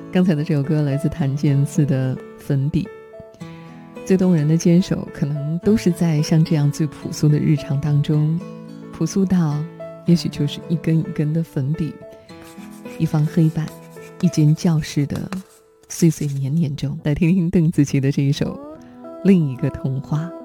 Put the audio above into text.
刚才的这首歌来自谭健次的《粉笔》，最动人的坚守可能都是在像这样最朴素的日常当中，朴素到也许就是一根一根的粉笔，一方黑板，一间教室的岁岁年年中。来听听邓紫棋的这一首《另一个童话》。